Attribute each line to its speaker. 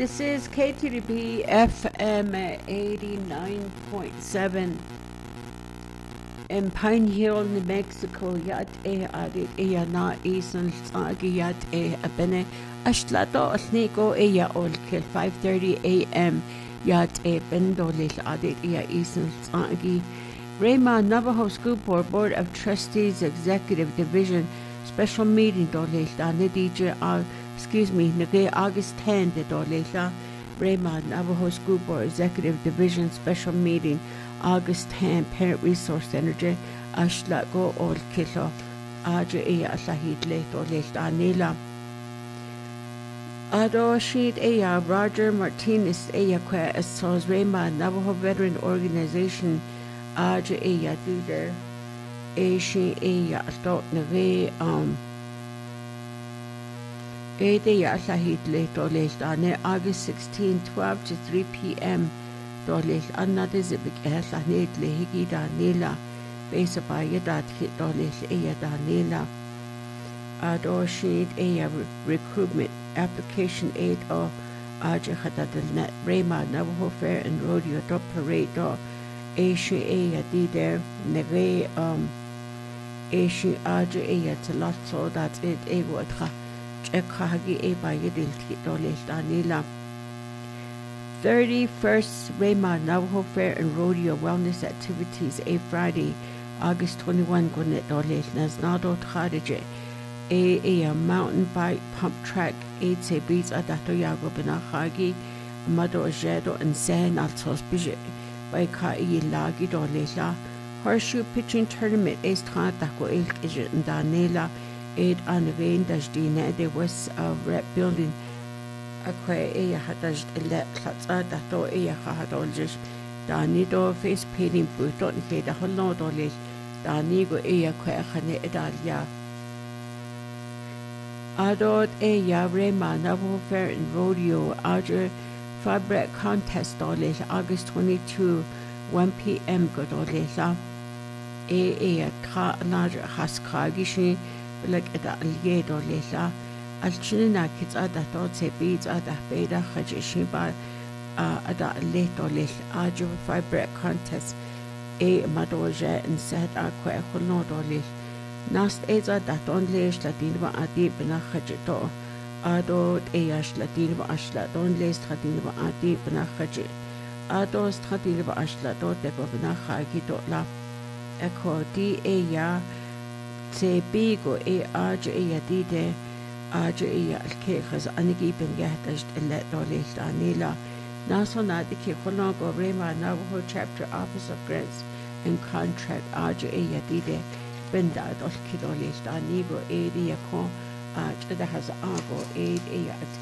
Speaker 1: This is KTDB FM 89.7 in Pine Hill, New Mexico. Yat adit na isan sagi yat abene ashlato asniko ol kill 5:30 a.m. Yat bendo lil adit isan sagi. Rayma Navajo School Board of Trustees Executive Division Special Meeting dolil danidija Nagay August 10 de Dolela Rayma Navajo School Board Executive Division Special Meeting August 10 Parent Resource Center Ashla Go Ol Kilo Aja Eya Ashahid Le Dolel Danila Ado Sheet Eya Roger Martinez Eya Kwe Esos Rayma Navajo Veteran Organization Aja Eya Duder Eshi Eya Adot Nagay August 16, 12 to 3 p.m. Dolel another zibik ehlanet lehigi danila basa bayadat hit dolel eya danila ador sheet eya recruitment application 8 or aja hadadal net Rayma Navajo Fair and Rodeo dot parade or eshi eya di there neve eshi aja eya talat so that's it ego atha 31st Rayma Navajo Fair and Rodeo Wellness Activities a Friday, August 21 Gonet Dolel Naznado Khadije a mountain bike pump track 8 beats Adato Yago Benahagi Mado Jedo and San Altos Bije by Kai Lagi Dolela Horseshoe Pitching Tournament Ace Tadako Ilk Ijit and Danela Aid on the vein dash dina de west of rep building Aqua Eya Hadash Elect Platza Dato Eya Hadoljish Danido face painting Buton Feda Holno Dolish Danigo Eya Quehane Edalia Adod Eya Rayma Navajo Fair and Rodeo Aja Fabric Contest Dolish August 22 1 p.m. Godolesa Eya Ka Naja Haskagishi like ada aliedo lela alchinina kits ada thoughts beads ada beta khajishiba ada leto lel ajo fiber contest a madoja and said aqua no dolil nast eza that only latinwa adi bina khajito ado eyash latinwa ashla don les latinwa adi bina khaj ado latinwa ashla do de bina khagito la echo di eya Se bigo aja dide aja alkekhas anigi bengahtast let dolil danila nasona de ke konago Rayma Navajo Chapter Office of Grants and Contract aja dide benda dol kidolil danigo edi ko aja da has ago